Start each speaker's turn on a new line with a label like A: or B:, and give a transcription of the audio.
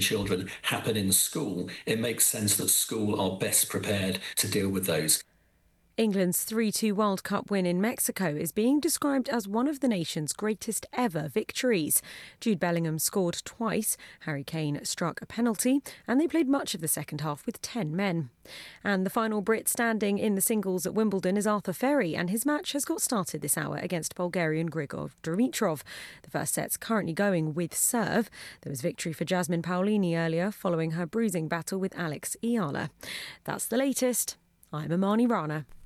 A: children happen in school, it makes sense that school are best prepared to deal with those.
B: England's 3-2 World Cup win in Mexico is being described as one of the nation's greatest ever victories. Jude Bellingham scored twice, Harry Kane struck a penalty, and they played much of the second half with 10 men. And the final Brit standing in the singles at Wimbledon is Arthur Ferry, and his match has got started this hour against Bulgarian Grigor Dimitrov. The first set's currently going with serve. There was victory for Jasmine Paolini earlier following her bruising battle with Alex Iala. That's the latest. I'm Amani Rana.